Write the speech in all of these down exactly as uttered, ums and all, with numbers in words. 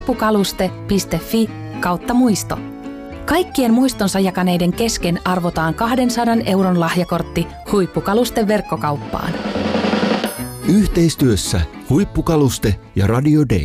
huippukaluste piste fi kautta muisto. Kaikkien muistonsa jakaneiden kesken arvotaan kahdensadan euron lahjakortti Huippukalusten verkkokauppaan. Yhteistyössä Huippukaluste ja Radio Day.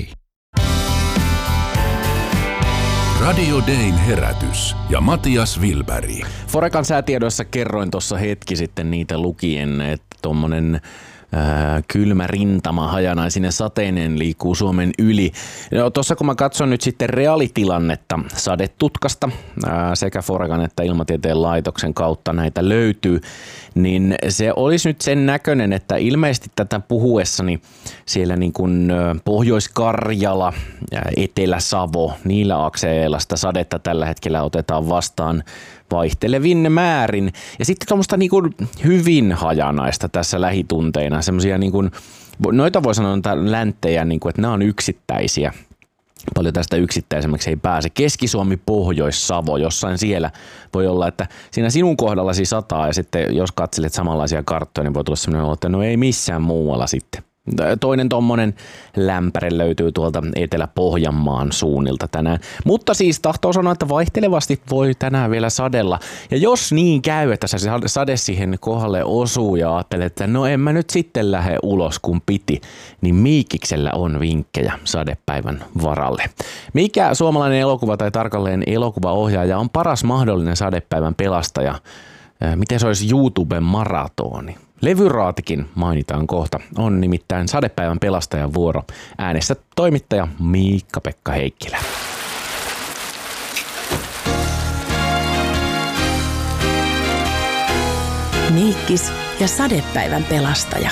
Radio Dayn herätys ja Matias Wilberg. Forekan säätiedoissa kerroin tuossa hetki sitten niitä lukien, että tuommoinen Äh, kylmä rintama hajanaisinen sateinen liikkuu Suomen yli. No, tuossa kun mä katson nyt sitten reaalitilannetta sadetutkasta äh, sekä Forekan että Ilmatieteen laitoksen kautta näitä löytyy, niin se olisi nyt sen näköinen, että ilmeisesti tätä puhuessani siellä niin kuin Pohjois-Karjala, Etelä-Savo, niillä akseilla sitä sadetta tällä hetkellä otetaan vastaan vaihtelevin määrin. Ja sitten tuommoista niin kuin hyvin hajanaista tässä lähitunteina, semmoisia niin kuin, noita voi sanoa länttejä, niin kuin, että nämä on yksittäisiä. Paljon tästä yksittäisemmäksi ei pääse. Keski-Suomi, Pohjois-Savo, jossain siellä voi olla, että siinä sinun kohdallasi sataa ja sitten jos katselet samanlaisia karttoja, niin voi tulla sellainen olo, että no ei missään muualla sitten. Toinen tommonen lämpäre löytyy tuolta Etelä-Pohjanmaan suunnilta tänään. Mutta siis tahtoo sanoa, että vaihtelevasti voi tänään vielä sadella. Ja jos niin käy, että se sade siihen kohdalle osuu ja ajattelee, että no en mä nyt sitten lähde ulos kun piti, niin Miikiksellä on vinkkejä sadepäivän varalle. Mikä suomalainen elokuva tai tarkalleen elokuvaohjaaja on paras mahdollinen sadepäivän pelastaja? Miten se olisi YouTuben maratoni? Levyraatikin mainitaan kohta. On nimittäin sadepäivän pelastajan vuoro. Äänessä toimittaja Miikka-Pekka Heikkilä. Miikkis ja sadepäivän pelastaja.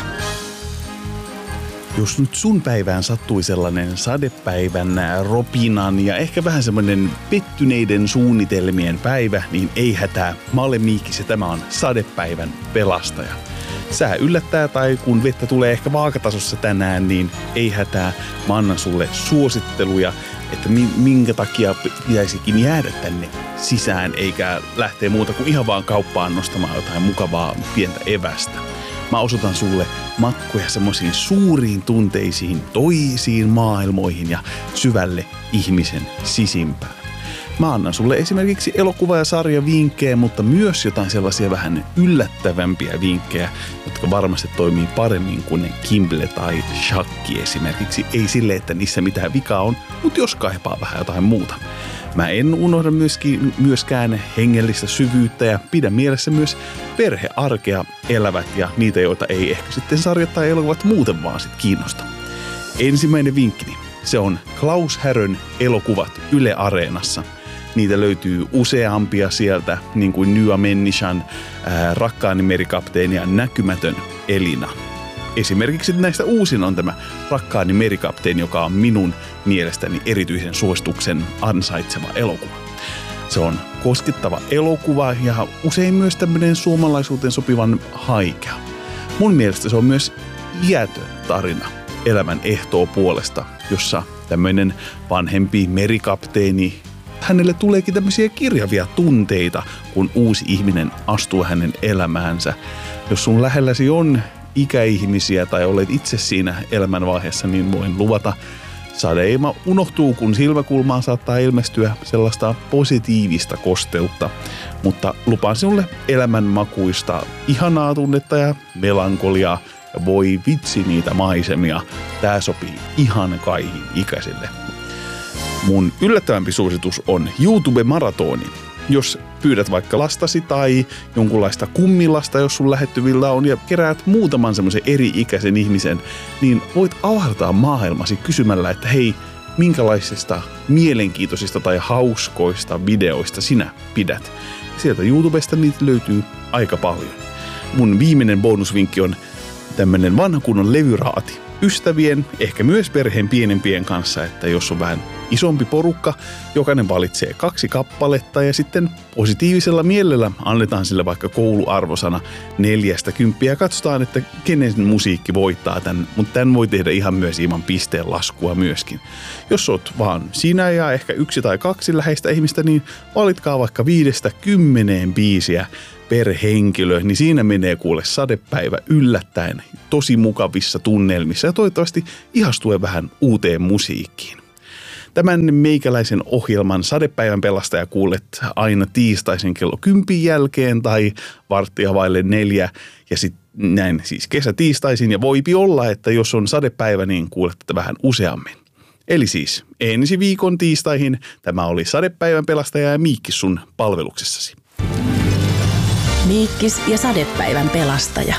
Jos nyt sun päivään sattui sellainen sadepäivän ropinan ja ehkä vähän semmoinen pettyneiden suunnitelmien päivä, niin ei hätää. Mä olen Miikkis ja tämä on sadepäivän pelastaja. Sää yllättää tai kun vettä tulee ehkä vaakatasossa tänään, niin ei hätää. Mä annan sulle suositteluja, että minkä takia pitäisikin jäädä tänne sisään eikä lähteä muuta kuin ihan vaan kauppaan nostamaan jotain mukavaa pientä evästä. Mä osoitan sulle matkoja semmoisiin suuriin tunteisiin, toisiin maailmoihin ja syvälle ihmisen sisimpään. Mä annan sulle esimerkiksi elokuva- ja sarjavinkkejä, mutta myös jotain sellaisia vähän yllättävämpiä vinkkejä, jotka varmasti toimii paremmin kuin ne Kimble tai Shakki esimerkiksi. Ei sille, että niissä mitään vikaa on, mutta jos kaipaa vähän jotain muuta. Mä en unohda myöskin, myöskään hengellistä syvyyttä ja pidän mielessä myös perhearkea elävät ja niitä, joita ei ehkä sitten sarjat tai elokuvat muuten vaan sit kiinnosta. Ensimmäinen vinkkini, se on Klaus Härön elokuvat Yle Areenassa. Niitä löytyy useampia sieltä, niin kuin Nyä Mennishan, ää, Rakkaani merikapteeni ja Näkymätön Elina. Esimerkiksi näistä uusin on tämä Rakkaani merikapteeni, joka on minun mielestäni erityisen suosituksen ansaitseva elokuva. Se on koskettava elokuva ja usein myös tämmöinen suomalaisuuteen sopivan haikea. Mun mielestä se on myös iätön tarina elämän ehtoo puolesta, jossa tämmöinen vanhempi merikapteeni, hänelle tuleekin tämmöisiä kirjavia tunteita, kun uusi ihminen astuu hänen elämäänsä. Jos sun lähelläsi on ikäihmisiä tai olet itse siinä elämänvaiheessa, niin voin luvata, sadeima unohtuu, kun silmäkulmaan saattaa ilmestyä sellaista positiivista kosteutta. Mutta lupaan sinulle elämänmakuista ihanaa tunnetta ja melankoliaa. Ja voi vitsi niitä maisemia. Tää sopii ihan kaihin ikäisille. Mun yllättävämpi suositus on YouTube-maratoni. Jos pyydät vaikka lastasi tai jonkunlaista kummilasta, jos sun lähettyvillä on, ja keräät muutaman semmoisen eri-ikäisen ihmisen, niin voit avartaa maailmasi kysymällä, että hei, minkälaisista mielenkiintoisista tai hauskoista videoista sinä pidät. Sieltä YouTubesta niitä löytyy aika paljon. Mun viimeinen bonusvinkki on tämmönen vanha kunnon levyraati. Ystävien, ehkä myös perheen pienempien kanssa, että jos on vähän isompi porukka, jokainen valitsee kaksi kappaletta ja sitten positiivisella mielellä annetaan sille vaikka kouluarvosana neljästä kymppiä ja katsotaan, että kenen musiikki voittaa tämän, mutta tämän voi tehdä ihan myös ilman pisteen laskua myöskin. Jos oot vaan sinä ja ehkä yksi tai kaksi läheistä ihmistä, niin valitkaa vaikka viidestä kymmeneen biisiä per henkilö, niin siinä menee kuule sadepäivä yllättäen tosi mukavissa tunnelmissa ja toivottavasti ihastuen vähän uuteen musiikkiin. Tämän meikäläisen ohjelman Sadepäivän pelastaja kuulet aina tiistaisin kello kympin jälkeen tai varttia vaille neljä ja sitten näin siis kesätiistaisin ja voipi olla, että jos on sadepäivä, niin kuulet tätä vähän useammin. Eli siis ensi viikon tiistaihin tämä oli Sadepäivän pelastaja ja Miikkis sun palveluksessasi. Miikkis ja Sadepäivän pelastaja.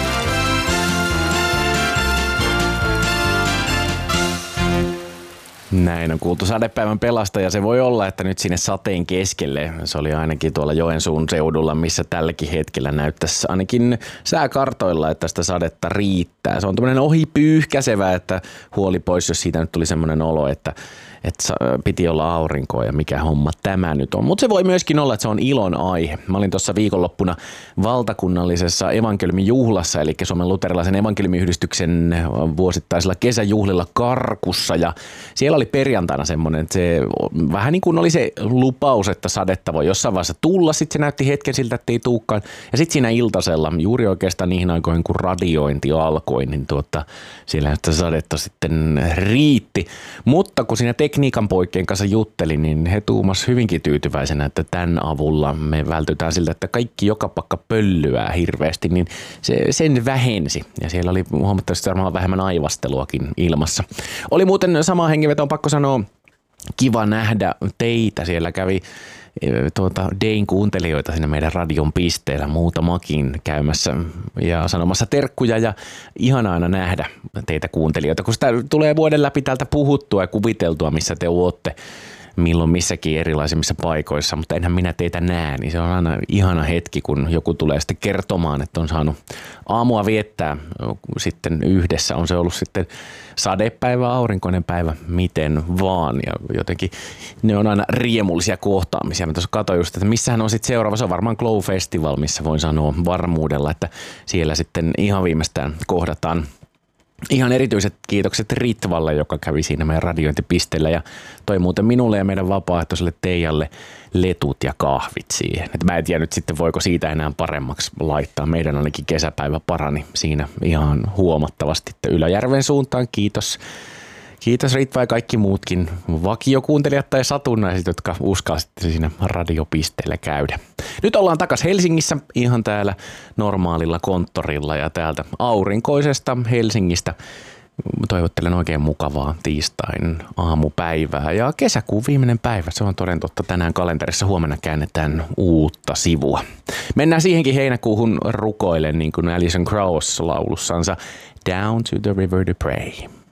Näin on kuultu Sadepäivän pelastaja. Se voi olla, että nyt sinne sateen keskelle, se oli ainakin tuolla Joensuun seudulla, missä tälläkin hetkellä näyttäisi ainakin sääkartoilla, että sitä sadetta riittää. Se on tämmöinen ohipyyhkäsevä, että huoli pois, jos siitä nyt tuli semmoinen olo, että että piti olla aurinkoa ja mikä homma tämä nyt on. Mutta se voi myöskin olla, että se on ilon aihe. Mä olin tuossa viikonloppuna valtakunnallisessa evankeliumijuhlassa, eli Suomen luterilaisen evankeliumiyhdistyksen vuosittaisilla kesäjuhlilla Karkussa. Ja siellä oli perjantaina semmoinen, että se vähän niin kuin oli se lupaus, että sadetta voi jossain vaiheessa tulla. Sitten se näytti hetken siltä, että ei tulekaan. Ja sitten siinä iltasella, juuri oikeastaan niihin aikoihin, kun radiointi alkoi, niin tuota, siellä sitä sadetta sitten riitti. Mutta kun siinä tekniikan poikien kanssa juttelin, niin he tuumas hyvinkin tyytyväisenä, että tämän avulla me vältytään siltä, että kaikki joka pakka pöllyää hirveästi, niin se sen vähensi. Ja siellä oli huomattavasti varmaan vähemmän aivasteluakin ilmassa. Oli muuten sama hengenveto, on pakko sanoa, kiva nähdä teitä. Siellä kävi tuota, Dayn kuuntelijoita siinä meidän radion pisteellä muutamakin käymässä ja sanomassa terkkuja ja ihana aina nähdä teitä kuuntelijoita, kun sitä tulee vuoden läpi täältä puhuttua ja kuviteltua, missä te ootte milloin missäkin erilaisimmissa paikoissa, mutta enhän minä teitä näe, niin se on aina ihana hetki, kun joku tulee sitten kertomaan, että on saanut aamua viettää sitten yhdessä. On se ollut sitten sadepäivä, aurinkoinen päivä, miten vaan. Ja jotenkin ne on aina riemullisia kohtaamisia. Mä tuossa katsoin just, että missähän on sitten seuraava. Se on varmaan Glow Festival, missä voin sanoa varmuudella, että siellä sitten ihan viimeistään kohdataan. Ihan erityiset kiitokset Ritvalle, joka kävi siinä meidän radiointipisteellä ja toi muuten minulle ja meidän vapaaehtoiselle Teijalle letut ja kahvit siihen. Et mä en tiedä nyt sitten, voiko siitä enää paremmaksi laittaa. Meidän ainakin kesäpäivä parani siinä ihan huomattavasti. Yläjärven suuntaan kiitos. Kiitos Ritva ja kaikki muutkin vakiokuuntelijat tai satunnaiset, jotka uskalsitte siinä radiopisteellä käydä. Nyt ollaan takas Helsingissä, ihan täällä normaalilla konttorilla ja täältä aurinkoisesta Helsingistä. Toivottelen oikein mukavaa tiistain aamupäivää ja kesäkuun viimeinen päivä. Se on toden totta tänään kalenterissa. Huomenna käännetään uutta sivua. Mennään siihenkin heinäkuuhun rukoilen, niin kuin Alison Krauss laulussansa Down to the River to Pray.